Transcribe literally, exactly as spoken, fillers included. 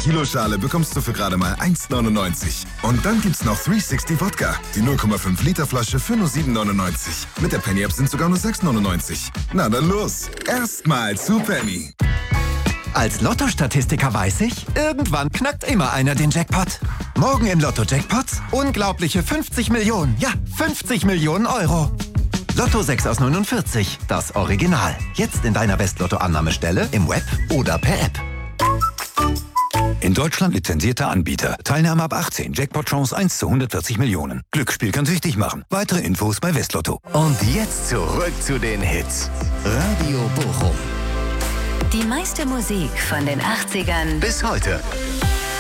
Kiloschale bekommst du für gerade mal eins neunundneunzig. Und dann gibt's noch dreihundertsechzig Wodka, die null Komma fünf Liter Flasche für nur sieben neunundneunzig. Mit der Penny App sind sogar nur sechs neunundneunzig. Na dann los, erstmal zu Penny. Als Lotto-Statistiker weiß ich, irgendwann knackt immer einer den Jackpot. Morgen im Lotto-Jackpots unglaubliche fünfzig Millionen. Ja, fünfzig Millionen Euro. Lotto sechs aus neunundvierzig, das Original. Jetzt in deiner West-Lotto-Annahmestelle, im Web oder per App. In Deutschland lizenzierter Anbieter. Teilnahme ab achtzehn. Jackpot-Chance eins zu hundertvierzig Millionen. Glücksspiel kann süchtig machen. Weitere Infos bei Westlotto. Und jetzt zurück zu den Hits. Radio Bochum. Die meiste Musik von den achtzigern Bis heute.